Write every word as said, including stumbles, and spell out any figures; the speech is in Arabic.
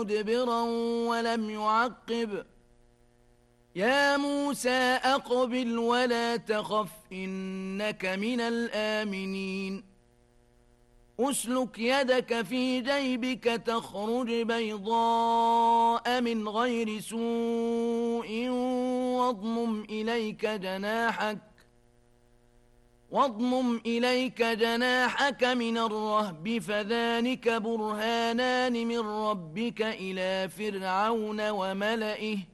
مدبرا ولم يعقب يا موسى أقبل ولا تخف إنك من الآمنين أسلك يدك في جيبك تخرج بيضاء من غير سوء واضمم إليك جناحك واضمم إليك جناحك من الرهب فذلك برهانان من ربك إلى فرعون وملئه